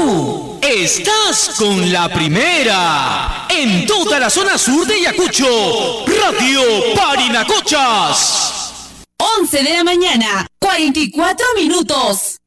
Tú estás con la primera en toda la zona sur de Ayacucho, Radio Parinacochas. 11 de la mañana, 44 minutos.